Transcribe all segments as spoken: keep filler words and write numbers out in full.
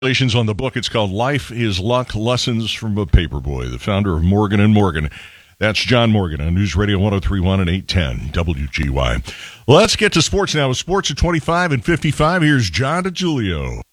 Congratulations on the book. It's called Life is Luck, Lessons from a Paperboy, the founder of Morgan and Morgan. That's John Morgan on News Radio one oh three point one and eight ten W G Y. Let's get to sports now. With sports at twenty-five and fifty-five, here's John DeGiulio.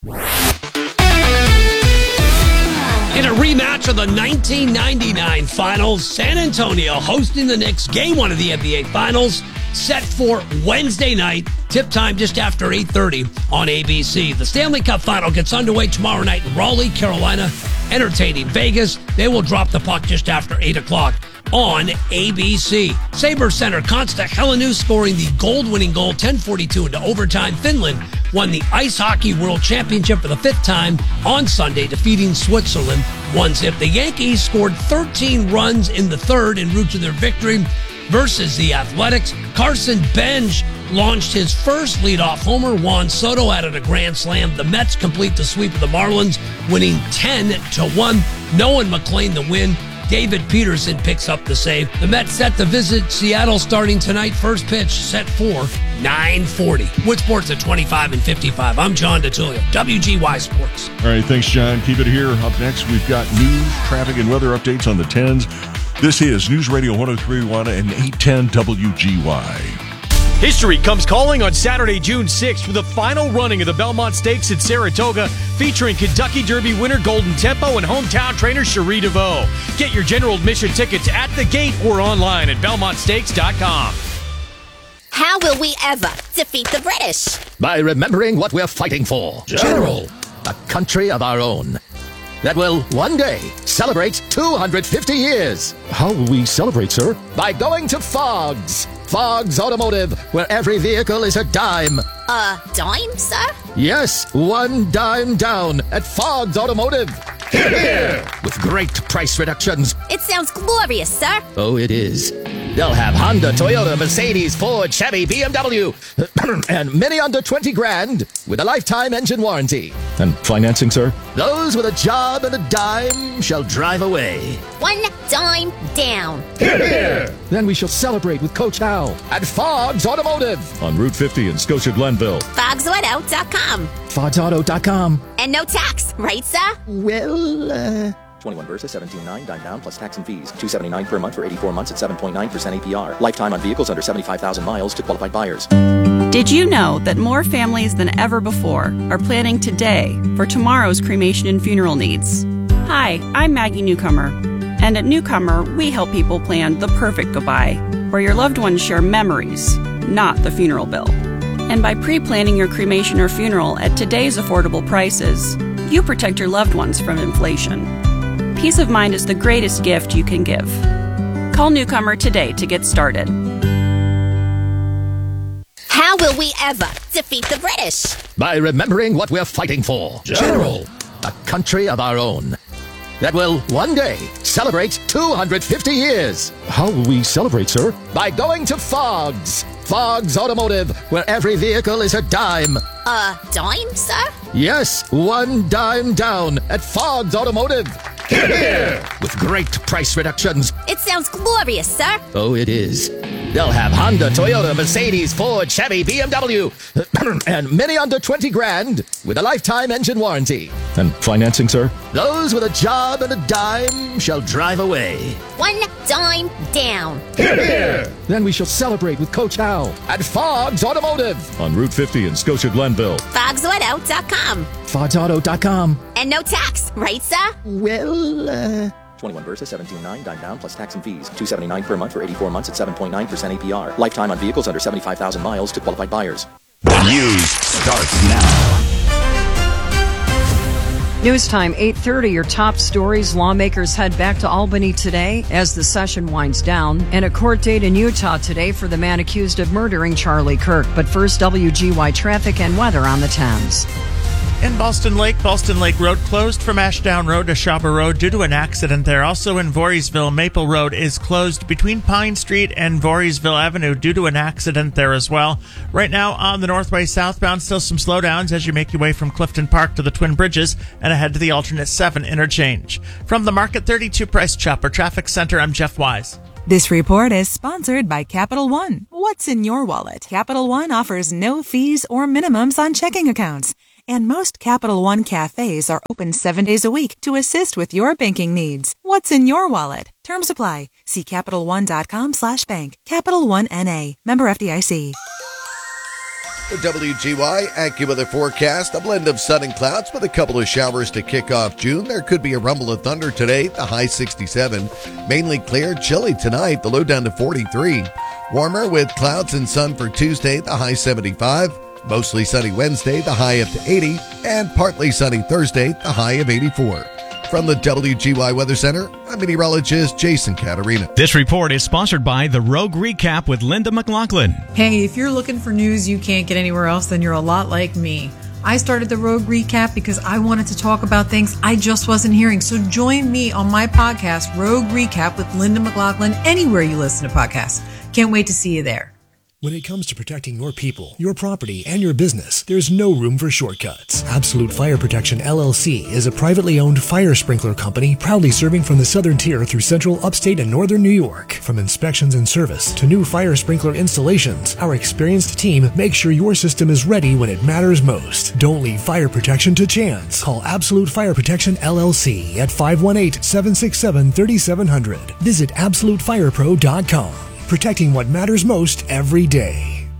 In a rematch of the nineteen ninety-nine Finals, San Antonio hosting the Knicks. Game one of the N B A Finals set for Wednesday night. Tip time just after eight thirty on A B C. The Stanley Cup Final gets underway tomorrow night in Raleigh, Carolina, entertaining Vegas. They will drop the puck just after eight o'clock on A B C. Sabres center Konsta Helinu scoring the gold-winning goal, ten forty-two into overtime. Finland won the Ice Hockey World Championship for the fifth time on Sunday, defeating Switzerland one zip. The Yankees scored thirteen runs in the third en route to their victory versus the Athletics. Carson Bench launched his first leadoff homer. Juan Soto added a grand slam. The Mets complete the sweep of the Marlins, winning ten to one. Nolan McLean the win. David Peterson picks up the save. The Mets set to visit Seattle starting tonight. First pitch set for nine forty. With sports at twenty-five and fifty-five, I'm John DeTulio, W G Y Sports. All right, thanks, John. Keep it here. Up next, we've got news, traffic, and weather updates on the tens. This is News Radio one oh three point one and eight ten W G Y. History comes calling on Saturday, June sixth for the final running of the Belmont Stakes at Saratoga, featuring Kentucky Derby winner Golden Tempo and hometown trainer Cherie DeVoe. Get your general admission tickets at the gate or online at belmont stakes dot com. How will we ever defeat the British? By remembering what we're fighting for. General. A country of our own that will one day celebrate two hundred fifty years. How will we celebrate, sir? By going to Fogg's. Fogg's Automotive, where every vehicle is a dime. A dime, sir? Yes, one dime down at Fogg's Automotive. Here, here. With great price reductions. It sounds glorious, sir. Oh, it is. They'll have Honda, Toyota, Mercedes, Ford, Chevy, B M W, and many under twenty grand with a lifetime engine warranty. And financing, sir? Those with a job and a dime shall drive away. One dime down. Here, here. Then we shall celebrate with Coach Hal at Fogg's Automotive on Route fifty in Scotia Glenville. Fogs Auto dot com. Fogs Auto dot com. And no tax, right, sir? Well, uh... twenty-one Versa, seventeen nine, dime down plus tax and fees. two seventy-nine per month for eighty-four months at seven point nine percent A P R. Lifetime on vehicles under seventy-five thousand miles to qualified buyers. Did you know that more families than ever before are planning today for tomorrow's cremation and funeral needs? Hi, I'm Maggie Newcomer. And at Newcomer, we help people plan the perfect goodbye, where your loved ones share memories, not the funeral bill. And by pre-planning your cremation or funeral at today's affordable prices, you protect your loved ones from inflation. Peace of mind is the greatest gift you can give. Call Newcomer today to get started. How will we ever defeat the British? By remembering what we're fighting for. General. A country of our own that will one day celebrate two hundred fifty years. How will we celebrate, sir? By going to Fogg's. Fogg's Automotive, where every vehicle is a dime. A dime, sir? Yes, one dime down at Fogg's Automotive. Here, here. With great price reductions. It sounds glorious, sir. Oh, it is. They'll have Honda, Toyota, Mercedes, Ford, Chevy, B M W, and many under twenty grand with a lifetime engine warranty. And financing, sir? Those with a job and a dime shall drive away. One dime down. Here, here. Then we shall celebrate with Coach Hal at Fogg's Automotive on Route fifty in Scotia Glenville. Fogs Auto dot com. Fogs Auto dot com. And no tax, right, sir? Well, uh... twenty-one Versa, seventeen nine, dime down plus tax and fees. two seventy-nine per month for eighty-four months at seven point nine percent A P R. Lifetime on vehicles under seventy-five thousand miles to qualified buyers. The news starts now. News time, eight thirty. Your top stories. Lawmakers head back to Albany today as the session winds down. And a court date in Utah today for the man accused of murdering Charlie Kirk. But first, W G Y traffic and weather on the tens. In Boston Lake, Boston Lake Road closed from Ashdown Road to Shaba Road due to an accident there. Also in Voorheesville, Maple Road is closed between Pine Street and Voorheesville Avenue due to an accident there as well. Right now on the Northway southbound, still some slowdowns as you make your way from Clifton Park to the Twin Bridges and ahead to the alternate seven interchange. From the Market thirty-two Price Chopper Traffic Center, I'm Jeff Wise. This report is sponsored by Capital One. What's in your wallet? Capital One offers no fees or minimums on checking accounts. And most Capital One cafes are open seven days a week to assist with your banking needs. What's in your wallet? Terms apply. See CapitalOne.com slash bank. Capital One N A. Member F D I C. The W G Y AccuWeather forecast, a blend of sun and clouds with a couple of showers to kick off June. There could be a rumble of thunder today, the high sixty-seven. Mainly clear, chilly tonight, the low down to forty-three. Warmer with clouds and sun for Tuesday, the high seventy-five. Mostly sunny Wednesday, the high up to eighty. And partly sunny Thursday, the high of eighty-four. From the W G Y Weather Center, I'm meteorologist Jason Caterina. This report is sponsored by The Rogue Recap with Linda McLaughlin. Hey, if you're looking for news you can't get anywhere else, then you're a lot like me. I started The Rogue Recap because I wanted to talk about things I just wasn't hearing. So join me on my podcast, Rogue Recap with Linda McLaughlin, anywhere you listen to podcasts. Can't wait to see you there. When it comes to protecting your people, your property, and your business, there's no room for shortcuts. Absolute Fire Protection L L C is a privately owned fire sprinkler company proudly serving from the southern tier through central, upstate, and northern New York. From inspections and service to new fire sprinkler installations, our experienced team makes sure your system is ready when it matters most. Don't leave fire protection to chance. Call Absolute Fire Protection L L C at five one eight, seven six seven, three seven zero zero. Visit absolute fire pro dot com. Protecting what matters most every day.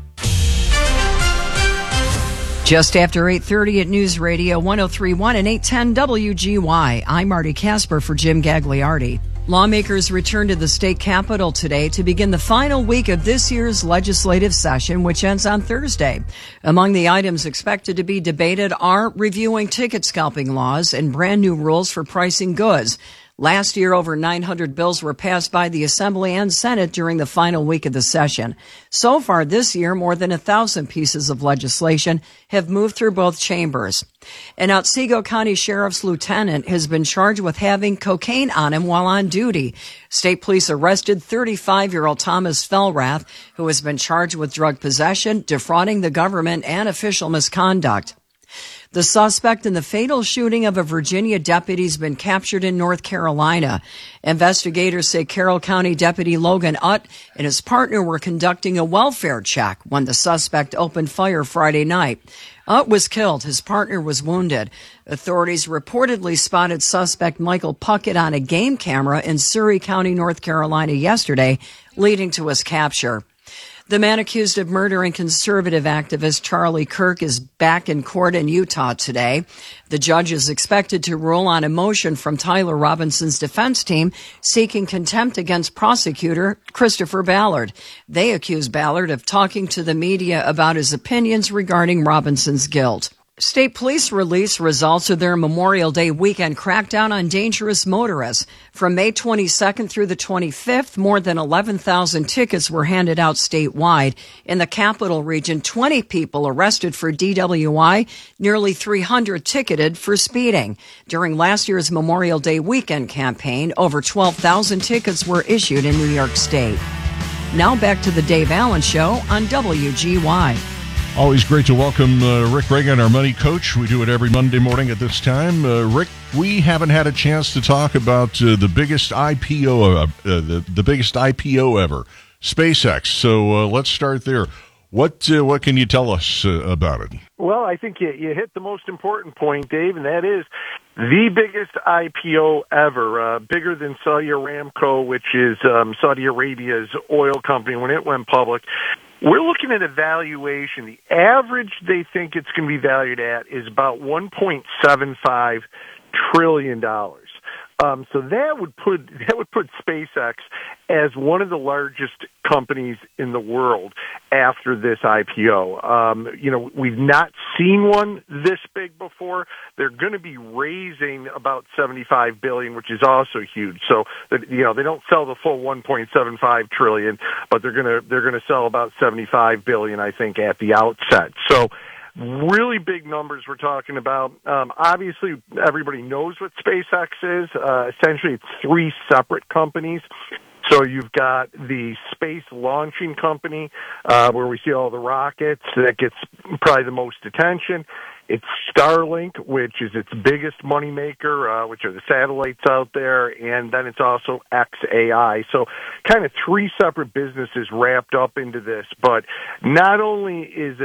Just after eight thirty at News Radio one oh three point one and eight ten W G Y. I'm Marty Casper for Jim Gagliardi. Lawmakers returned to the state capitol today to begin the final week of this year's legislative session, which ends on Thursday. Among the items expected to be debated are reviewing ticket scalping laws and brand new rules for pricing goods. Last year, over nine hundred bills were passed by the Assembly and Senate during the final week of the session. So far this year, more than a thousand pieces of legislation have moved through both chambers. An Otsego County Sheriff's lieutenant has been charged with having cocaine on him while on duty. State police arrested thirty-five-year-old Thomas Fellrath, who has been charged with drug possession, defrauding the government, and official misconduct. The suspect in the fatal shooting of a Virginia deputy has been captured in North Carolina. Investigators say Carroll County Deputy Logan Utt and his partner were conducting a welfare check when the suspect opened fire Friday night. Utt was killed. His partner was wounded. Authorities reportedly spotted suspect Michael Puckett on a game camera in Surry County, North Carolina yesterday, leading to his capture. The man accused of murdering conservative activist Charlie Kirk is back in court in Utah today. The judge is expected to rule on a motion from Tyler Robinson's defense team seeking contempt against prosecutor Christopher Ballard. They accuse Ballard of talking to the media about his opinions regarding Robinson's guilt. State police released results of their Memorial Day weekend crackdown on dangerous motorists. From May twenty-second through the twenty-fifth, more than eleven thousand tickets were handed out statewide. In the capital region, twenty people arrested for D W I, nearly three hundred ticketed for speeding. During last year's Memorial Day weekend campaign, over twelve thousand tickets were issued in New York State. Now back to the Dave Allen Show on W G Y. Always great to welcome uh, Rick Reagan, our money coach. We do it every Monday morning at this time. Uh, Rick, we haven't had a chance to talk about uh, the biggest I P O, uh, uh, the, the biggest I P O ever, SpaceX. So uh, let's start there. What uh, what can you tell us uh, about it? Well, I think you, you hit the most important point, Dave, and that is the biggest I P O ever, uh, bigger than Saudi Aramco, which is um, Saudi Arabia's oil company when it went public. We're looking at a valuation. The average they think it's going to be valued at is about one point seven five trillion dollars. Um, so that would put that would put SpaceX as one of the largest companies in the world after this I P O. Um, you know, we've not seen one this big before. They're going to be raising about seventy-five billion dollars, which is also huge. So that, you know, they don't sell the full one point seven five trillion dollars, but they're going to they're going to sell about seventy-five billion dollars, I think, at the outset. So really big numbers we're talking about. Um, obviously, everybody knows what SpaceX is. Uh, essentially, it's three separate companies. So you've got the space launching company, uh, where we see all the rockets. That gets probably the most attention. It's Starlink, which is its biggest moneymaker, uh, which are the satellites out there, and then it's also X A I. So kind of three separate businesses wrapped up into this. But not only is it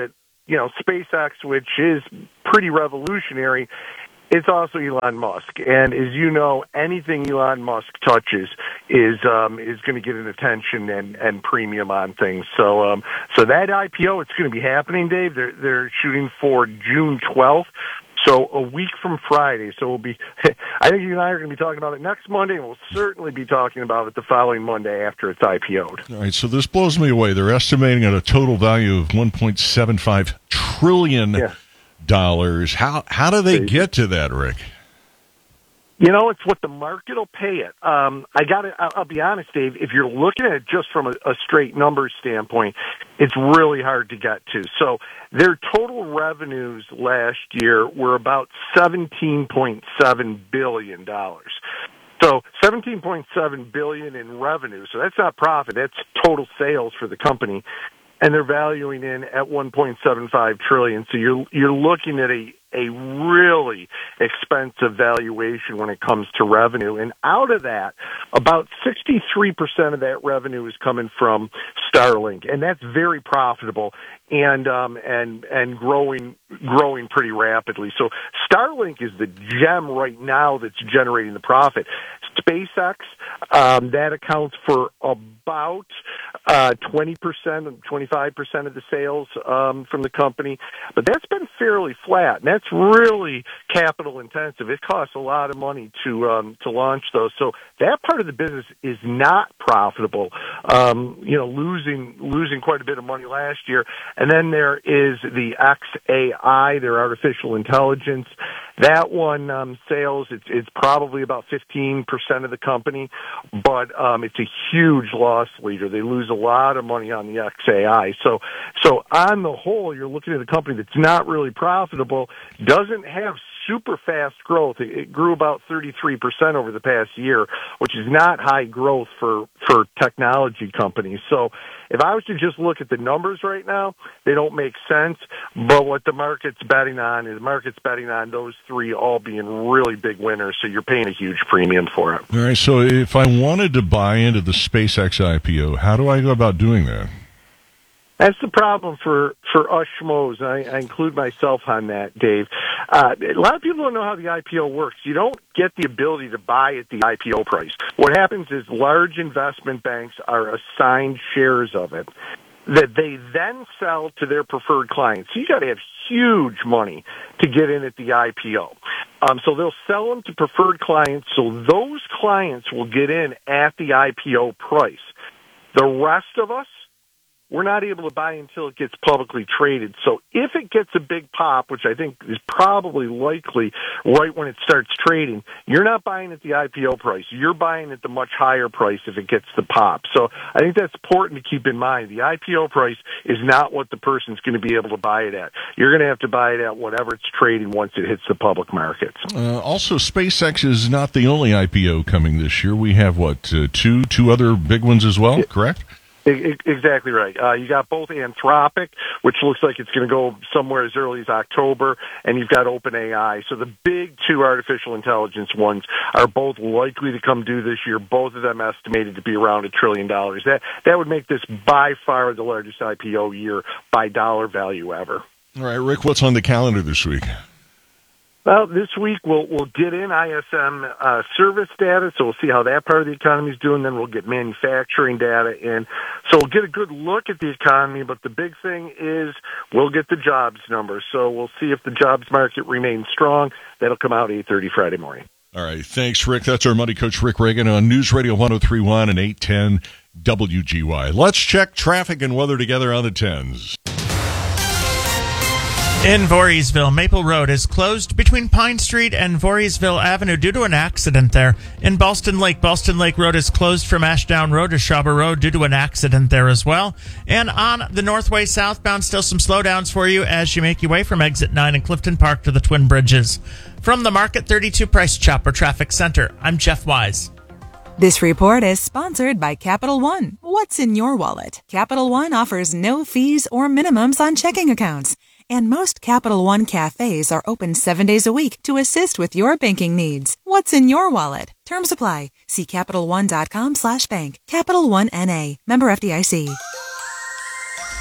you know, SpaceX, which is pretty revolutionary, it's also Elon Musk. And as you know, anything Elon Musk touches is um, is going to get an attention and, and premium on things. So um, so that I P O, it's going to be happening, Dave. They're, they're shooting for June twelfth. So a week from Friday. So we'll be, I think you and I are going to be talking about it next Monday, and we'll certainly be talking about it the following Monday after it's I P O'd. All right, so this blows me away. They're estimating at a total value of one point seven five trillion dollars. Yeah. How how do they get to that, Rick? You know, it's what the market will pay it. Um, I got to, I'll be honest, Dave, if you're looking at it just from a, a straight numbers standpoint, it's really hard to get to. So their total revenues last year were about seventeen point seven billion dollars. So seventeen point seven billion dollars in revenue. So that's not profit. That's total sales for the company. And they're valuing in at one point seven five trillion dollars. So you're, you're looking at a, a really expensive valuation when it comes to revenue. And out of that, about sixty-three percent of that revenue is coming from Starlink. And that's very profitable and, um, and, and growing, growing pretty rapidly. So Starlink is the gem right now that's generating the profit. SpaceX, um, that accounts for about, uh, twenty percent, twenty-five percent of the sales, um, from the company. But that's been fairly flat. And that's really capital intensive. It costs a lot of money to um, to launch those. So that part of the business is not profitable. Um, you know, losing losing quite a bit of money last year. And then there is the X A I, their artificial intelligence. That one um, sales, it's it's probably about fifteen percent of the company, but um, it's a huge loss leader. They lose a lot of money on the X A I. So so on the whole, you're looking at a company that's not really profitable, doesn't have super fast growth. It, it grew about thirty-three percent over the past year, which is not high growth for, for technology companies. So if I was to just look at the numbers right now, they don't make sense. But what the market's betting on is the market's betting on those three all being really big winners. So you're paying a huge premium for it. All right. So if I wanted to buy into the SpaceX I P O, how do I go about doing that? That's the problem for, for us schmoes. I, I include myself on that, Dave. Uh, a lot of people don't know how the I P O works. You don't get the ability to buy at the I P O price. What happens is large investment banks are assigned shares of it that they then sell to their preferred clients. So you got to have huge money to get in at the I P O. Um, so they'll sell them to preferred clients, so those clients will get in at the I P O price. The rest of us, we're not able to buy until it gets publicly traded. So if it gets a big pop, which I think is probably likely right when it starts trading, you're not buying at the I P O price. You're buying at the much higher price if it gets the pop. So I think that's important to keep in mind. The I P O price is not what the person's going to be able to buy it at. You're going to have to buy it at whatever it's trading once it hits the public markets. Uh, also, SpaceX is not the only I P O coming this year. We have, what, uh, two two other big ones as well, correct? Exactly right. Uh, you got both Anthropic, which looks like it's going to go somewhere as early as October, and you've got OpenAI. So the big two artificial intelligence ones are both likely to come due this year, both of them estimated to be around a trillion dollars. That, that would make this by far the largest I P O year by dollar value ever. All right, Rick, what's on the calendar this week? Well, this week we'll we'll get in I S M uh, service data, so we'll see how that part of the economy is doing. Then we'll get manufacturing data in, so we'll get a good look at the economy. But the big thing is we'll get the jobs numbers, so we'll see if the jobs market remains strong. That'll come out eight thirty Friday morning. All right, thanks, Rick. That's our money coach, Rick Reagan, on News Radio one oh three point one and eight ten W G Y. Let's check traffic and weather together on the tens. In Voorheesville, Maple Road is closed between Pine Street and Voorheesville Avenue due to an accident there. In Ballston Lake, Ballston Lake Road is closed from Ashdown Road to Shawber Road due to an accident there as well. And on the Northway southbound, still some slowdowns for you as you make your way from Exit nine and Clifton Park to the Twin Bridges. From the Market thirty-two Price Chopper Traffic Center, I'm Jeff Wise. This report is sponsored by Capital One. What's in your wallet? Capital One offers no fees or minimums on checking accounts. And most Capital One cafes are open seven days a week to assist with your banking needs. What's in your wallet? Terms apply. See CapitalOne.com slash bank. Capital One N A. Member F D I C.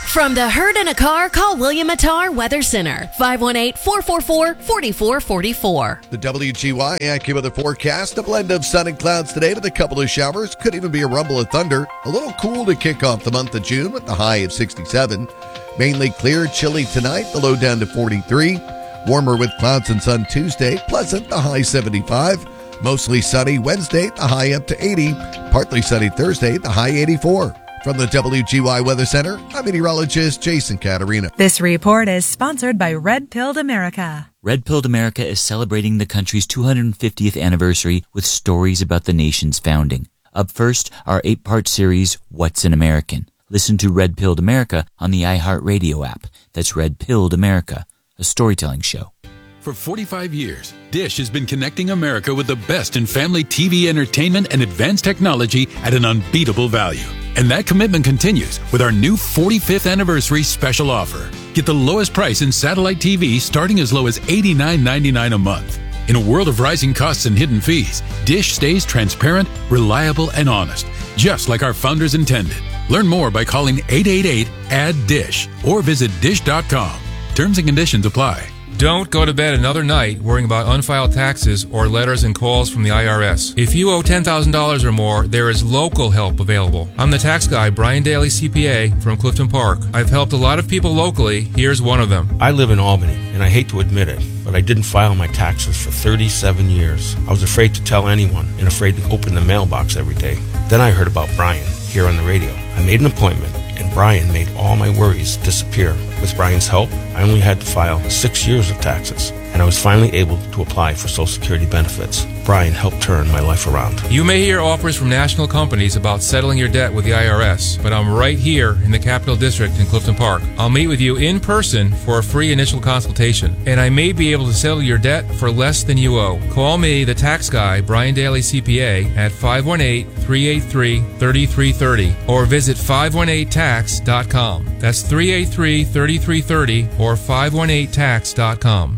From the herd in a car, call William Attar Weather Center, five one eight, four four four, four four four four. The W G Y AccuWeather forecast, a blend of sun and clouds today with a couple of showers. Could even be a rumble of thunder. A little cool to kick off the month of June with the high of sixty-seven. Mainly clear, chilly tonight, the low down to forty-three. Warmer with clouds and sun Tuesday, pleasant, the high seventy-five. Mostly sunny Wednesday, the high up to eighty. Partly sunny Thursday, the high eighty-four. From the W G Y Weather Center, I'm meteorologist Jason Catarina. This report is sponsored by Red Pilled America. Red Pilled America is celebrating the country's two hundred fiftieth anniversary with stories about the nation's founding. Up first, our eight-part series, What's an American? Listen to Red Pilled America on the iHeartRadio app. That's Red Pilled America, a storytelling show. For forty-five years, Dish has been connecting America with the best in family T V entertainment and advanced technology at an unbeatable value. And that commitment continues with our new forty-fifth anniversary special offer. Get the lowest price in satellite T V starting as low as eighty-nine ninety-nine a month. In a world of rising costs and hidden fees, Dish stays transparent, reliable, and honest, just like our founders intended. Learn more by calling eight eight eight, A D D I S H or visit dish dot com. Terms and conditions apply. Don't go to bed another night worrying about unfiled taxes or letters and calls from the I R S. If you owe ten thousand dollars or more, there is local help available. I'm the tax guy, Brian Daly, C P A, from Clifton Park. I've helped a lot of people locally. Here's one of them. I live in Albany, and I hate to admit it, but I didn't file my taxes for thirty-seven years. I was afraid to tell anyone and afraid to open the mailbox every day. Then I heard about Brian here on the radio. I made an appointment, and Brian made all my worries disappear. With Brian's help, I only had to file six years of taxes, and I was finally able to apply for Social Security benefits. Brian helped turn my life around. You may hear offers from national companies about settling your debt with the I R S, but I'm right here in the Capital District in Clifton Park. I'll meet with you in person for a free initial consultation, and I may be able to settle your debt for less than you owe. Call me, the tax guy, Brian Daly, C P A, at five one eight, three eight three, three three three zero or visit five one eight tax dot com. That's three eight three, three three three zero or five one eight tax dot com.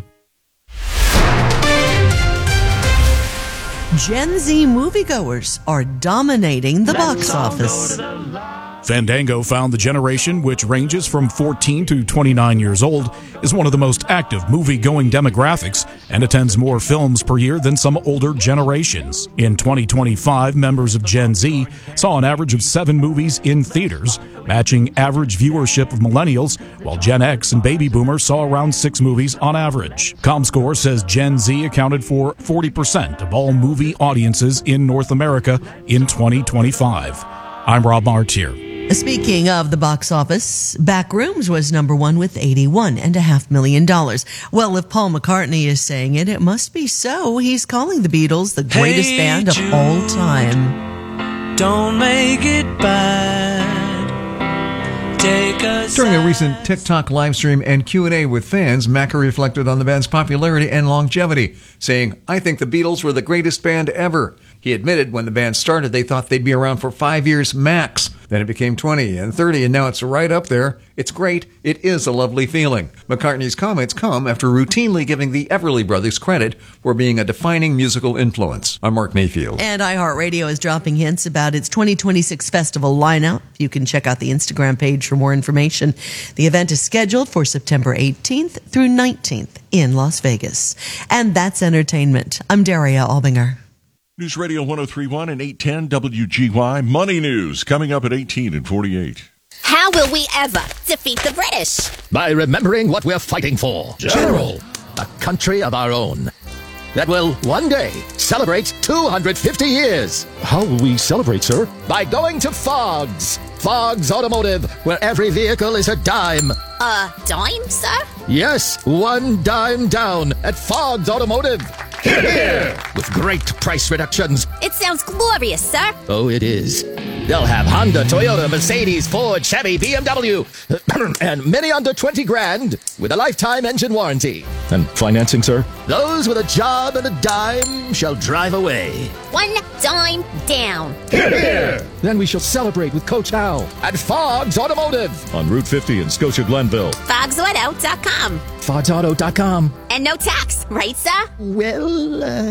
Gen Z moviegoers are dominating the box office. Fandango found the generation, which ranges from fourteen to twenty-nine years old, is one of the most active movie-going demographics and attends more films per year than some older generations. In twenty twenty-five, members of Gen Z saw an average of seven movies in theaters, matching average viewership of millennials, while Gen X and Baby Boomers saw around six movies on average. ComScore says Gen Z accounted for forty percent of all movie audiences in North America in twenty twenty-five. I'm Rob Martier. Speaking of the box office, Backrooms was number one with eighty-one and a half million dollars. Well, if Paul McCartney is saying it, it must be so. He's calling the Beatles the greatest Hey, band of Jude, all time. Don't make it bad. Take us During a recent TikTok live stream and Q and A with fans, Macca reflected on the band's popularity and longevity, saying, "I think the Beatles were the greatest band ever." He admitted when the band started, they thought they'd be around for five years max. Then it became twenty and thirty, and now it's right up there. It's great. It is a lovely feeling. McCartney's comments come after routinely giving the Everly Brothers credit for being a defining musical influence. I'm Mark Mayfield. And iHeartRadio is dropping hints about its twenty twenty-six festival lineup. You can check out the Instagram page for more information. The event is scheduled for September eighteenth through nineteenth in Las Vegas. And that's entertainment. I'm Daria Albinger. News Radio one oh three point one and eight ten W G Y. Money News coming up at eighteen and forty-eight. How will we ever defeat the British? By remembering what we're fighting for. General. A country of our own that will one day celebrate two hundred fifty years. How will we celebrate, sir? By going to Fogg's. Fogg's Automotive, where every vehicle is a dime. A dime, sir? Yes, one dime down at Fogg's Automotive. Hear, hear. With great price reductions. It sounds glorious, sir. Oh, it is. They'll have Honda, Toyota, Mercedes, Ford, Chevy, B M W, and many under twenty grand with a lifetime engine warranty. And financing, sir? Those with a job and a dime shall drive away. One dime down. Hear, hear. Then we shall celebrate with Coach Hal. At Fogg's Automotive. On Route fifty in Scotia Glenville. Fogs Auto dot com. Fogs Auto dot com. And no tax, right, sir? Well, uh,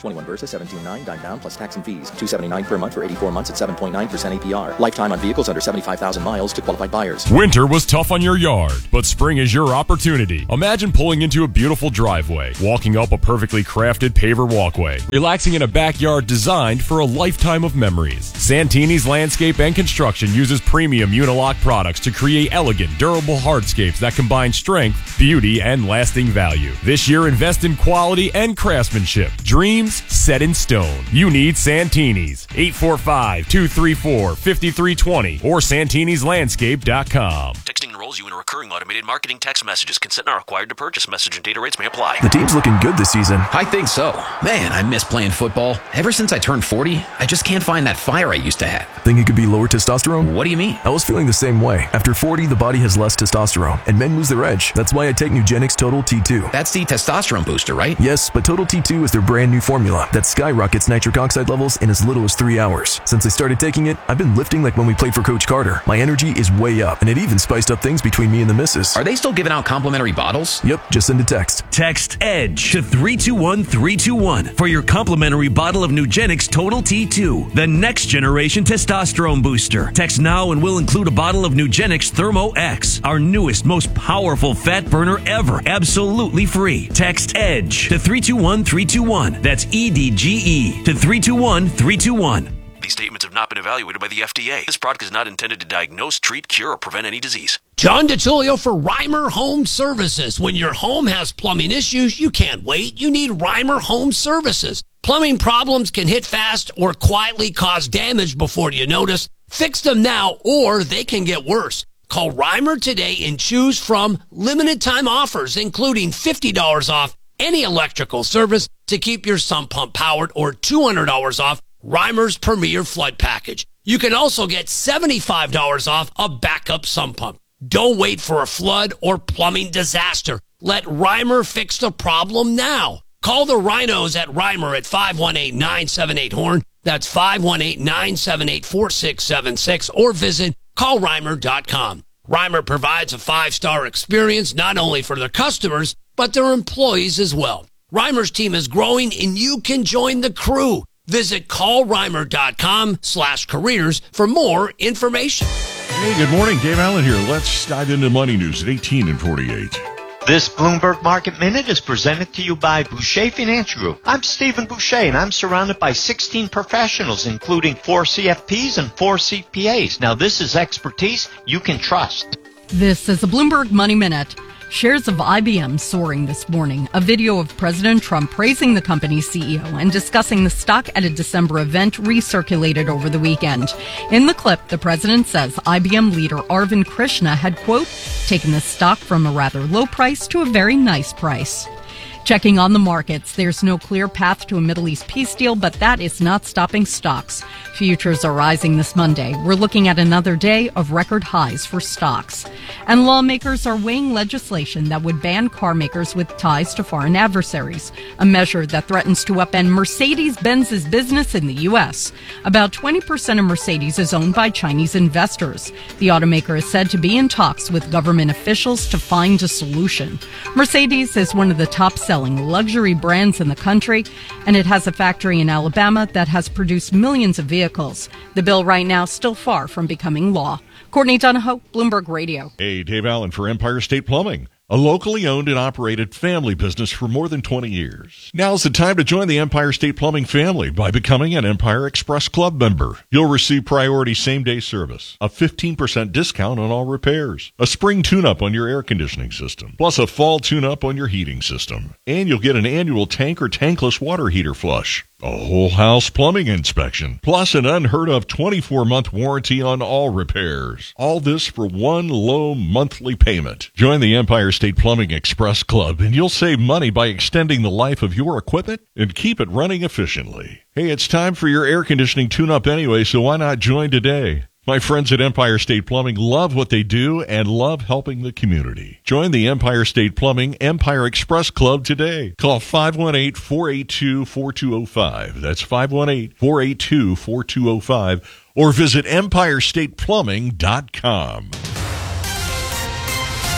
twenty-one Versa, seventeen nine, dime down, plus tax and fees. two hundred seventy-nine dollars per month for eighty-four months at seven point nine percent A P R. Lifetime on vehicles under seventy-five thousand miles to qualified buyers. Winter was tough on your yard, but spring is your opportunity. Imagine pulling into a beautiful driveway, walking up a perfectly crafted paver walkway, relaxing in a backyard designed for a lifetime of memories. Santini's Landscape and Construction uses premium Unilock products to create elegant, durable hardscapes that combine strength, beauty, and lasting value. This year, invest in quality and craftsmanship. Dreams set in stone. You need Santini's. eight four five, two three four, five three two zero or santinis landscape dot com. Texting enrolls you in a recurring automated marketing text messages. Consent not required to purchase. Message and data rates may apply. The team's looking good this season. I think so. Man, I miss playing football. Ever since I turned forty, I just can't find that fire I used to have. Think it could be lower testosterone? What do you mean? I was feeling the same way. After forty, the body has less testosterone, and men lose their edge. That's why I take Nugenix Total T two. That's the testosterone booster, right? Yes, but Total T two is their brand new formula that skyrockets nitric oxide levels in as little as three hours. Since I started taking it, I've been lifting like when we played for Coach Carter. My energy is way up, and it even spiced up things between me and the missus. Are they still giving out complimentary bottles? Yep, just send a text. Text EDGE to three two one three two one for your complimentary bottle of Nugenix Total T two, the next generation testosterone booster. Text now and we'll include a bottle of Nugenix Thermo X, our newest, most powerful fat burner ever, absolutely free. Text EDGE to three two one three two one. That's E D G E to three two one three two one. These statements have not been evaluated by the F D A. This product is not intended to diagnose, treat, cure, or prevent any disease. John DeTulio for Reimer Home Services. When your home has plumbing issues, you can't wait. You need Reimer Home Services. Plumbing problems can hit fast or quietly cause damage before you notice. Fix them now or they can get worse. Call Reimer today and choose from limited time offers, including fifty dollars off any electrical service to keep your sump pump powered or two hundred dollars off Reimer's Premier Flood Package. You can also get seventy-five dollars off a backup sump pump. Don't wait for a flood or plumbing disaster. Let Reimer fix the problem now. Call the Rhinos at Reimer at five one eight, nine seven eight, HORN. That's five one eight, nine seven eight, four six seven six or visit call reimer dot com. Reimer provides a five-star experience not only for their customers, but their employees as well. Reimer's team is growing and you can join the crew. Visit call reimer dot com slash careers for more information. Hey, good morning. Dave Allen here. Let's dive into money news at eighteen and forty-eight. This Bloomberg Market Minute is presented to you by Boucher Finance Group. I'm Stephen Boucher, and I'm surrounded by sixteen professionals, including four C F Ps and four C P As. Now, this is expertise you can trust. This is a Bloomberg Money Minute. Shares of I B M soaring this morning. A video of President Trump praising the company's C E O and discussing the stock at a December event recirculated over the weekend. In the clip, the president says I B M leader Arvind Krishna had, quote, taken the stock from a rather low price to a very nice price. Checking on the markets, there's no clear path to a Middle East peace deal, but that is not stopping stocks. Futures are rising this Monday. We're looking at another day of record highs for stocks. And lawmakers are weighing legislation that would ban car makers with ties to foreign adversaries, a measure that threatens to upend Mercedes-Benz's business in the U S. About twenty percent of Mercedes is owned by Chinese investors. The automaker is said to be in talks with government officials to find a solution. Mercedes is one of the top selling luxury brands in the country, and it has a factory in Alabama that has produced millions of vehicles. The bill right now still far from becoming law. Courtney Donahoe, Bloomberg Radio. Hey, Dave Allen for Empire State Plumbing, a locally owned and operated family business for more than twenty years. Now's the time to join the Empire State Plumbing family by becoming an Empire Express Club member. You'll receive priority same-day service, a fifteen percent discount on all repairs, a spring tune-up on your air conditioning system, plus a fall tune-up on your heating system. And you'll get an annual tank or tankless water heater flush, a whole house plumbing inspection, plus an unheard of twenty-four month warranty on all repairs. All this for one low monthly payment. Join the Empire State Plumbing Express Club and you'll save money by extending the life of your equipment and keep it running efficiently. Hey, it's time for your air conditioning tune-up anyway, so why not join today? My friends at Empire State Plumbing love what they do and love helping the community. Join the Empire State Plumbing Empire Express Club today. Call five one eight, four eight two, four two zero five. That's five one eight, four eight two, four two zero five. Or visit empire state plumbing dot com.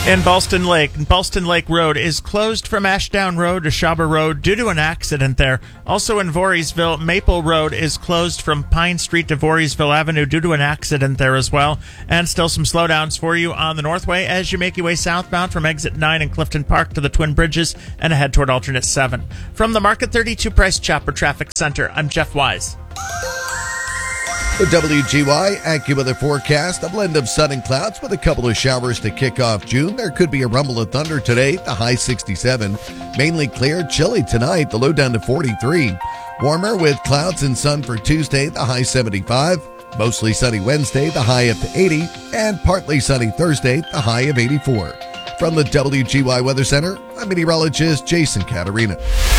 In Ballston Lake, Ballston Lake Road is closed from Ashdown Road to Schaber Road due to an accident there. Also in Voorheesville, Maple Road is closed from Pine Street to Voorheesville Avenue due to an accident there as well. And still some slowdowns for you on the Northway as you make your way southbound from exit nine in Clifton Park to the Twin Bridges and ahead toward alternate seven. From the Market thirty-two Price Chopper Traffic Center, I'm Jeff Wise. The W G Y AccuWeather forecast, a blend of sun and clouds with a couple of showers to kick off June. There could be a rumble of thunder today, the high sixty-seven. Mainly clear, chilly tonight, the low down to forty-three. Warmer with clouds and sun for Tuesday, the high seventy-five. Mostly sunny Wednesday, the high up to eighty. And partly sunny Thursday, the high of eighty-four. From the W G Y Weather Center, I'm meteorologist Jason Caterina.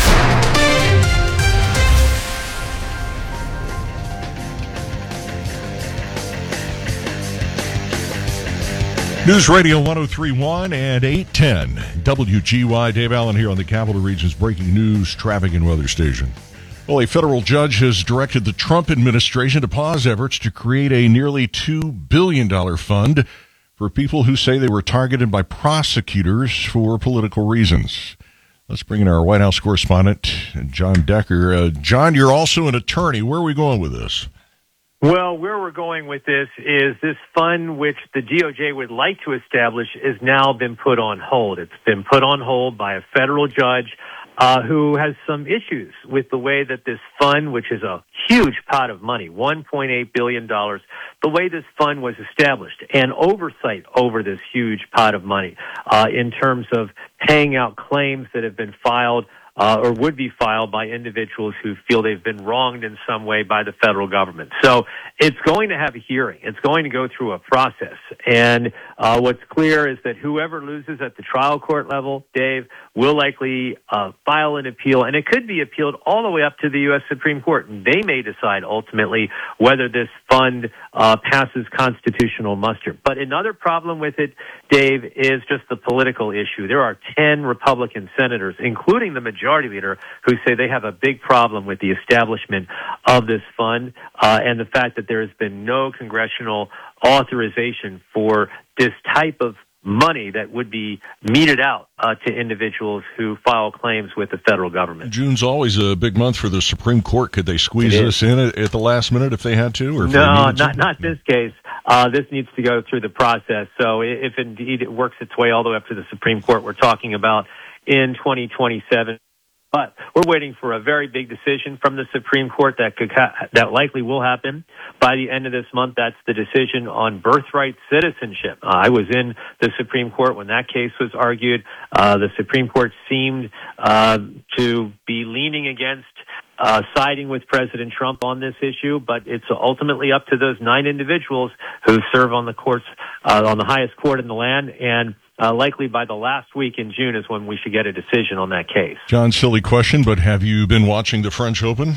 News Radio one oh three point one and eight ten W G Y. Dave Allen here on the Capital Region's breaking news, traffic, and weather station. Well, a federal judge has directed the Trump administration to pause efforts to create a nearly two billion dollars fund for people who say they were targeted by prosecutors for political reasons. Let's bring in our White House correspondent, John Decker. Uh, John, you're also an attorney. Where are we going with this? Well, where we're going with this is this fund, which the D O J would like to establish, has now been put on hold. It's been put on hold by a federal judge uh, who has some issues with the way that this fund, which is a huge pot of money, one point eight billion dollars, the way this fund was established and oversight over this huge pot of money uh, in terms of paying out claims that have been filed Uh, or would be filed by individuals who feel they've been wronged in some way by the federal government. So it's going to have a hearing. It's going to go through a process. And uh, what's clear is that whoever loses at the trial court level, Dave, will likely uh, file an appeal. And it could be appealed all the way up to the U S Supreme Court. And they may decide ultimately whether this fund uh, passes constitutional muster. But another problem with it, Dave, is just the political issue. There are ten Republican senators, including the majority Majority leader, who say they have a big problem with the establishment of this fund uh, and the fact that there has been no congressional authorization for this type of money that would be meted out uh, to individuals who file claims with the federal government. June's always a big month for the Supreme Court. Could they squeeze this in at, at the last minute if they had to? Or if no, they not to? not this case. Uh, this needs to go through the process. So if indeed it works its way all the way up to the Supreme Court, we're talking about in twenty twenty-seven. But we're waiting for a very big decision from the Supreme Court that could ha- that likely will happen by the end of this month. That's the decision on birthright citizenship. Uh, I was in the Supreme Court when that case was argued. Uh, the Supreme Court seemed uh, to be leaning against uh, siding with President Trump on this issue, but it's ultimately up to those nine individuals who serve on the courts, uh, on the highest court in the land, and Uh, likely by the last week in June is when we should get a decision on that case. John, silly question, but have you been watching the French Open?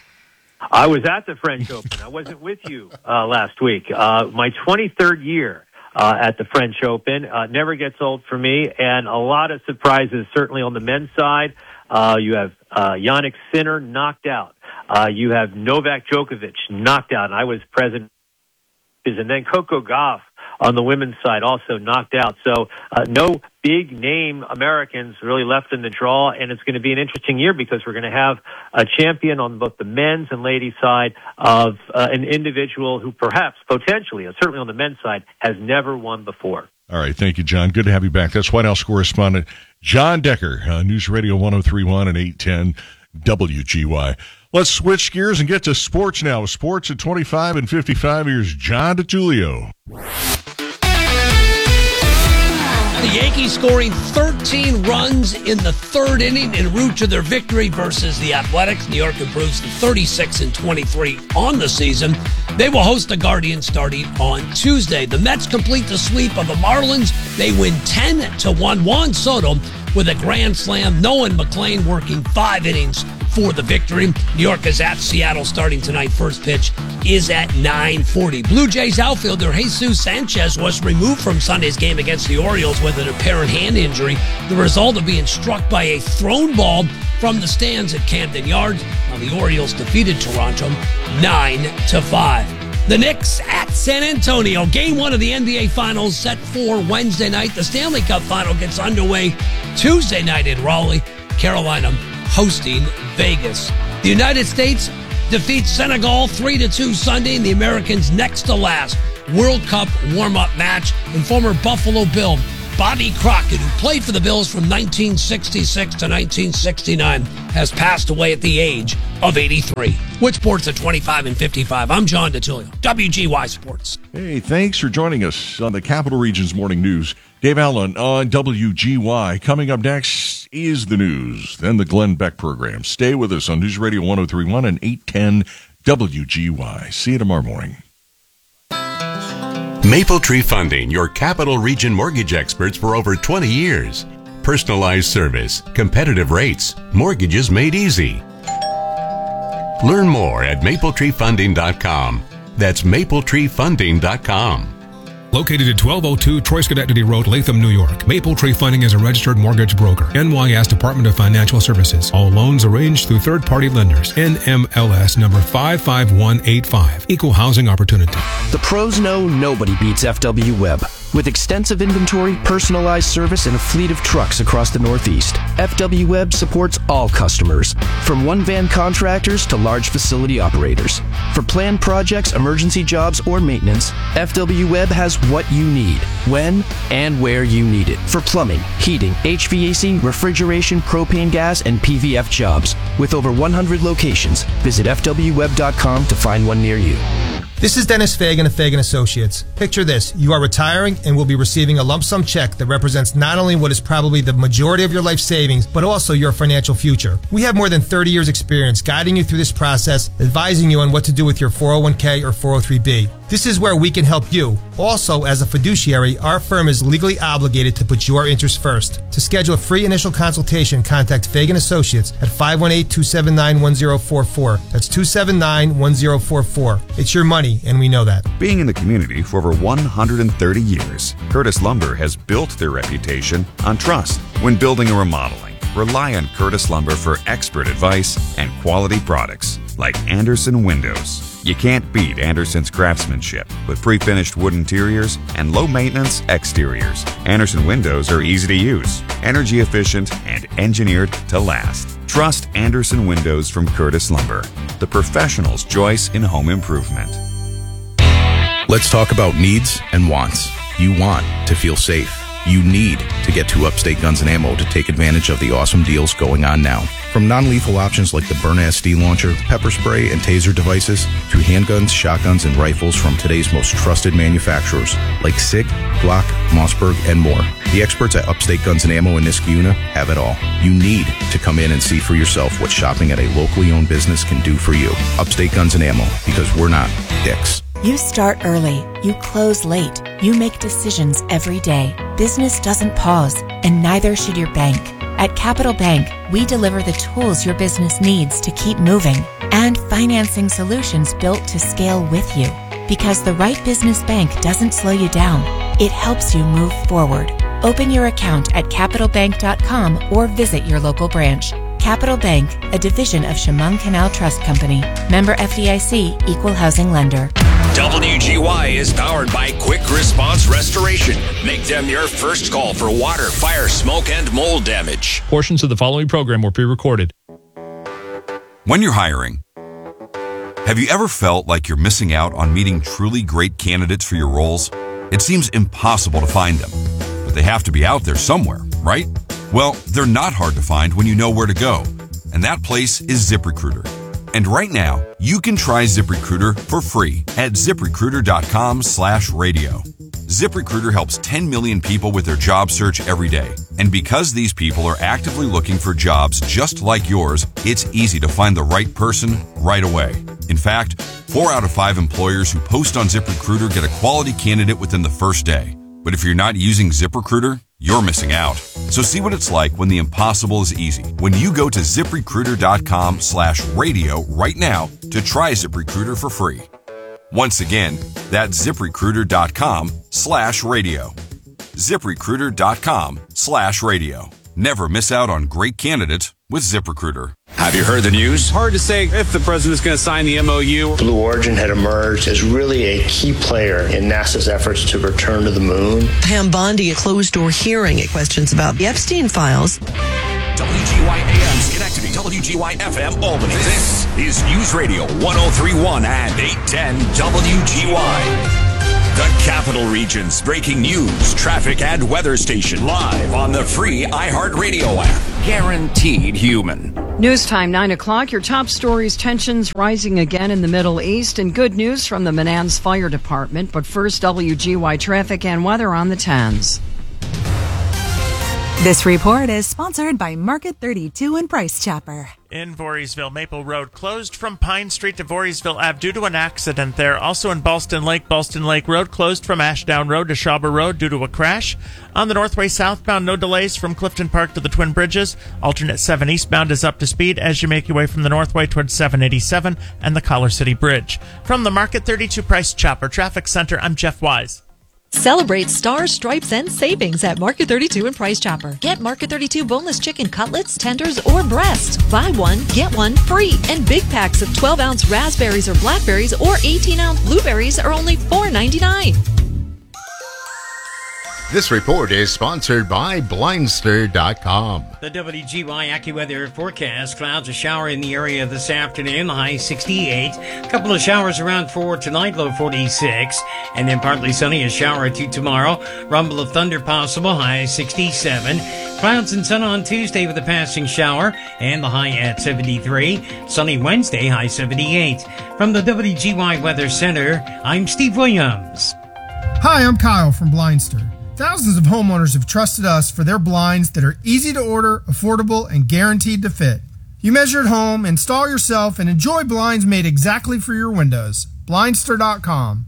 I was at the French Open. I wasn't with you uh, last week. Uh, my twenty-third year uh, at the French Open. Uh, never gets old for me, and a lot of surprises, certainly on the men's side. Uh, you have uh, Jannik Sinner knocked out. Uh, you have Novak Djokovic knocked out, and I was present. And then Coco Gauff on the women's side also knocked out. So uh, no big name Americans really left in the draw, and it's going to be an interesting year because we're going to have a champion on both the men's and ladies' side of uh, an individual who perhaps potentially, and certainly on the men's side, has never won before. All right. Thank you, John. Good to have you back. That's White House correspondent John Decker, uh, News Radio one oh three point one and eight ten W G Y. Let's switch gears and get to sports now. Sports at twenty-five and fifty-five. Here's John DeTulio. The Yankees scoring thirteen runs in the third inning en route to their victory versus the Athletics. New York improves to thirty-six and twenty-three on the season. They will host the Guardians starting on Tuesday. The Mets complete the sweep of the Marlins. They win ten to one. Juan Soto with a grand slam. Nolan McLean working five innings for the victory. New York is at Seattle starting tonight. First pitch is at nine forty. Blue Jays outfielder Jesus Sanchez was removed from Sunday's game against the Orioles with an apparent hand injury, the result of being struck by a thrown ball from the stands at Camden Yards. Now the Orioles defeated Toronto nine to five. The Knicks at San Antonio. Game one of the N B A Finals set for Wednesday night. The Stanley Cup Final gets underway Tuesday night in Raleigh. Carolina hosting Vegas. The United States defeats Senegal three to two Sunday in the Americans' next to last World Cup warm-up match. And former Buffalo Bill Bobby Crockett, who played for the Bills from nineteen sixty-six to nineteen sixty-nine, has passed away at the age of eighty-three. With Sports at twenty-five and fifty-five, I'm John DeTilio, W G Y Sports. Hey, thanks for joining us on the Capital Region's Morning News. Dave Allen on W G Y. Coming up next is the news, then the Glenn Beck program. Stay with us on News Radio one oh three point one and eight ten W G Y. See you tomorrow morning. Maple Tree Funding, your Capital Region mortgage experts for over twenty years. Personalized service, competitive rates, mortgages made easy. Learn more at maple tree funding dot com. That's maple tree funding dot com. Located at twelve oh two Troy Schenectady Road, Latham, New York. Maple Tree Funding is a registered mortgage broker. N Y S Department of Financial Services. All loans arranged through third-party lenders. N M L S number five five one eight five. Equal housing opportunity. The pros know nobody beats F W Web. With extensive inventory, personalized service, and a fleet of trucks across the Northeast, F W Web supports all customers, from one-van contractors to large facility operators. For planned projects, emergency jobs, or maintenance, F W Web has what you need, when and where you need it. For plumbing, heating, H V A C, refrigeration, propane gas, and P V F jobs. With over one hundred locations, visit F W web dot com to find one near you. This is Dennis Fagan of Fagan Associates. Picture this. You are retiring and will be receiving a lump sum check that represents not only what is probably the majority of your life savings, but also your financial future. We have more than thirty years experience guiding you through this process, advising you on what to do with your four oh one k or four oh three b. This is where we can help you. Also, as a fiduciary, our firm is legally obligated to put your interests first. To schedule a free initial consultation, contact Fagan Associates at five one eight, two seven nine, one zero four four. That's two seven nine, one zero four four. It's your money, and we know that. Being in the community for over one hundred thirty years, Curtis Lumber has built their reputation on trust. When building or remodeling, rely on Curtis Lumber for expert advice and quality products like Anderson Windows. You can't beat Anderson's craftsmanship with pre-finished wood interiors and low-maintenance exteriors. Anderson windows are easy to use, energy efficient, and engineered to last. Trust Anderson Windows from Curtis Lumber, the professional's choice in home improvement. Let's talk about needs and wants. You want to feel safe. You need to get to Upstate Guns and Ammo to take advantage of the awesome deals going on now. From non-lethal options like the Burn S D launcher, pepper spray, and taser devices, to handguns, shotguns, and rifles from today's most trusted manufacturers like SIG, Glock, Mossberg, and more. The experts at Upstate Guns and Ammo in Niskayuna have it all. You need to come in and see for yourself what shopping at a locally owned business can do for you. Upstate Guns and Ammo, because we're not dicks. You start early. You close late. You make decisions every day. Business doesn't pause, and neither should your bank. At Capital Bank, we deliver the tools your business needs to keep moving and financing solutions built to scale with you. Because the right business bank doesn't slow you down. It helps you move forward. Open your account at capital bank dot com or visit your local branch. Capital Bank, a division of Chemung Canal Trust Company. Member F D I C, Equal Housing Lender. W G Y is powered by Quick Response Restoration. Make them your first call for water, fire, smoke, and mold damage. Portions of the following program were pre-recorded. When you're hiring, have you ever felt like you're missing out on meeting truly great candidates for your roles? It seems impossible to find them, but they have to be out there somewhere, right? Well, they're not hard to find when you know where to go, and that place is ZipRecruiter. And right now, you can try ZipRecruiter for free at ZipRecruiter.com slash radio. ZipRecruiter helps ten million people with their job search every day. And because these people are actively looking for jobs just like yours, it's easy to find the right person right away. In fact, four out of five employers who post on ZipRecruiter get a quality candidate within the first day. But if you're not using ZipRecruiter, you're missing out. So see what it's like when the impossible is easy. When you go to ZipRecruiter.com slash radio right now to try ZipRecruiter for free. Once again, that's ZipRecruiter.com slash radio. ZipRecruiter.com slash radio. Never miss out on great candidates with ZipRecruiter. Have you heard the news? Hard to say if the president's going to sign the M O U. Blue Origin had emerged as really a key player in NASA's efforts to return to the moon. Pam Bondi, a closed-door hearing at questions about the Epstein files. W G Y A M Schenectady, W G Y F M Albany. This is News Radio one oh three point one and eight ten W G Y. The Capital Region's breaking news, traffic, and weather station live on the free iHeartRadio app. Guaranteed human. News time, nine o'clock. Your top stories, tensions rising again in the Middle East, and good news from the Menands Fire Department. But first, W G Y traffic and weather on the tens. This report is sponsored by Market thirty-two and Price Chopper. In Voorheesville, Maple Road closed from Pine Street to Voorheesville Ave due to an accident there. Also in Ballston Lake, Ballston Lake Road closed from Ashdown Road to Shawber Road due to a crash. On the Northway southbound, no delays from Clifton Park to the Twin Bridges. Alternate seven eastbound is up to speed as you make your way from the Northway towards seven eighty-seven and the Collar City Bridge. From the Market thirty-two Price Chopper Traffic Center, I'm Jeff Wise. Celebrate stars, stripes, and savings at Market thirty-two and Price Chopper. Get Market thirty-two boneless chicken cutlets, tenders, or breasts. Buy one, get one free. And big packs of twelve ounce raspberries or blackberries or eighteen ounce blueberries are only four ninety-nine. This report is sponsored by Blindster dot com. The W G Y AccuWeather forecast. Clouds, a shower in the area this afternoon, high sixty-eight. A couple of showers around four tonight, low forty-six. And then partly sunny, a shower or two tomorrow. Rumble of thunder possible, high sixty-seven. Clouds and sun on Tuesday with a passing shower and the high at seventy-three. Sunny Wednesday, high seventy-eight. From the W G Y Weather Center, I'm Steve Williams. Hi, I'm Kyle from Blindster. Thousands of homeowners have trusted us for their blinds that are easy to order, affordable, and guaranteed to fit. You measure at home, install yourself, and enjoy blinds made exactly for your windows. Blindster dot com.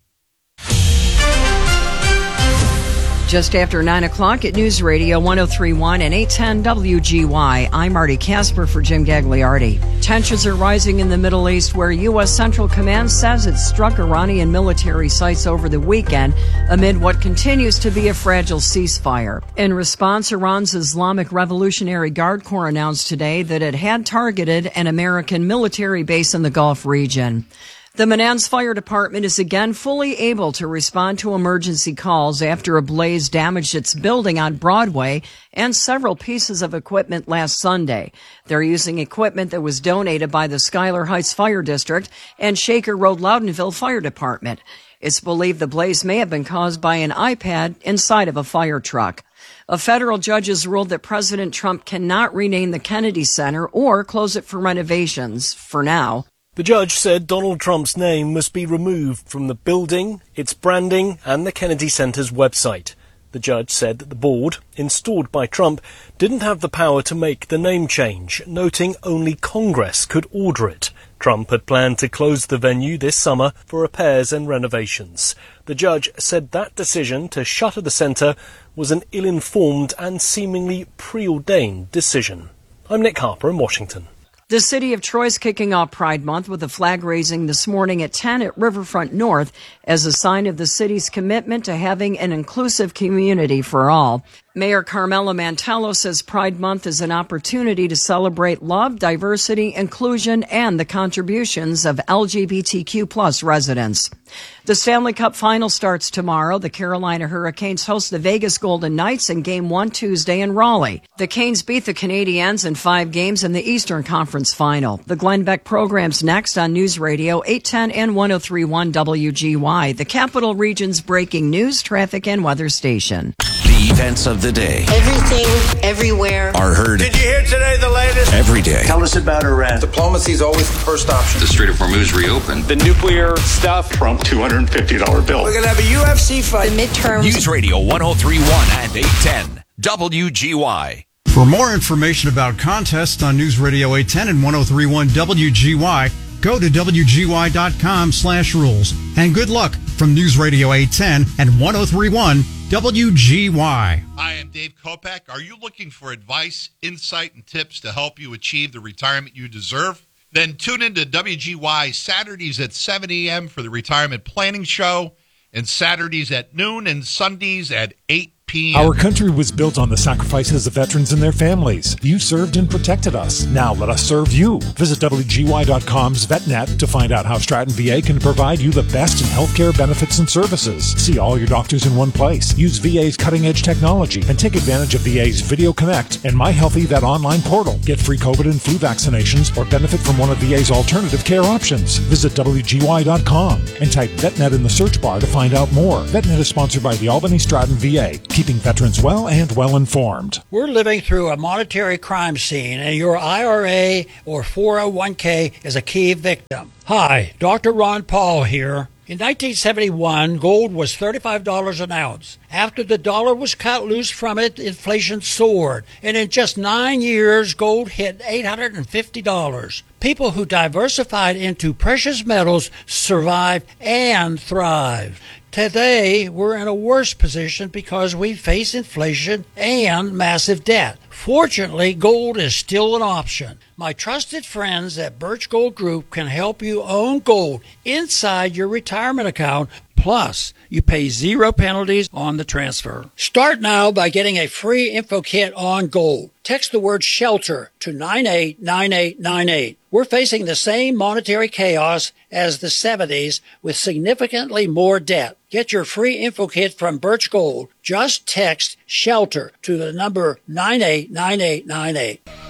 Just after nine o'clock at News Radio one oh three point one and eight ten W G Y. I'm Marty Casper for Jim Gagliardi. Tensions are rising in the Middle East where U S. Central Command says it struck Iranian military sites over the weekend amid what continues to be a fragile ceasefire. In response, Iran's Islamic Revolutionary Guard Corps announced today that it had targeted an American military base in the Gulf region. The Menands Fire Department is again fully able to respond to emergency calls after a blaze damaged its building on Broadway and several pieces of equipment last Sunday. They're using equipment that was donated by the Schuyler Heights Fire District and Shaker Road Loudonville Fire Department. It's believed the blaze may have been caused by an iPad inside of a fire truck. A federal judge has ruled that President Trump cannot rename the Kennedy Center or close it for renovations for now. The judge said Donald Trump's name must be removed from the building, its branding, and the Kennedy Center's website. The judge said that the board, installed by Trump, didn't have the power to make the name change, noting only Congress could order it. Trump had planned to close the venue this summer for repairs and renovations. The judge said that decision to shutter the center was an ill-informed and seemingly preordained decision. I'm Nick Harper in Washington. The city of Troy is kicking off Pride Month with a flag raising this morning at ten at Riverfront North as a sign of the city's commitment to having an inclusive community for all. Mayor Carmela Mantello says Pride Month is an opportunity to celebrate love, diversity, inclusion, and the contributions of L G B T Q plus residents. The Stanley Cup Final starts tomorrow. The Carolina Hurricanes host the Vegas Golden Knights in Game one Tuesday in Raleigh. The Canes beat the Canadiens in five games in the Eastern Conference Final. The Glenn Beck program's next on News Radio eight ten and one oh three point one W G Y, the Capital Region's breaking news, traffic, and weather station. The events of the day. Everything, everywhere. Are heard. Did you hear today the latest? Every day. Tell us about Iran. Diplomacy is always the first option. The Strait of Hormuz reopened. The nuclear stuff. Trump two hundred fifty dollars bill. We're going to have a U F C fight. The midterms. News Radio one oh three point one and eight ten W G Y. For more information about contests on News Radio eight ten and one oh three point one W G Y, go to W G Y dot com slash rules. And good luck from News Radio eight ten and one oh three point one W G Y. Hi, I'm Dave Kopak. Are you looking for advice, insight, and tips to help you achieve the retirement you deserve? Then tune into W G Y Saturdays at seven a.m. for the Retirement Planning Show, and Saturdays at noon and Sundays at eight p m Our country was built on the sacrifices of veterans and their families. You served and protected us. Now let us serve you. Visit W G Y dot com's VetNet to find out how Stratton V A can provide you the best in healthcare benefits and services. See all your doctors in one place. Use V A's cutting-edge technology and take advantage of V A's Video Connect and My Healthy Vet online portal. Get free COVID and flu vaccinations or benefit from one of V A's alternative care options. Visit W G Y dot com and type VetNet in the search bar to find out more. VetNet is sponsored by the Albany Stratton V A, keeping veterans well and well informed. We're living through a monetary crime scene, and your I R A or four oh one k is a key victim. Hi, Doctor Ron Paul here. In nineteen seventy-one, gold was thirty-five dollars an ounce. After the dollar was cut loose from it, inflation soared. And in just nine years, gold hit eight hundred fifty dollars. People who diversified into precious metals survived and thrived. Today, we're in a worse position because we face inflation and massive debt. Fortunately, gold is still an option. My trusted friends at Birch Gold Group can help you own gold inside your retirement account. Plus, you pay zero penalties on the transfer. Start now by getting a free info kit on gold. Text the word SHELTER to nine eight nine eight nine eight. We're facing the same monetary chaos as the seventies with significantly more debt. Get your free info kit from Birch Gold. Just text SHELTER to the number nine eight nine eight nine eight.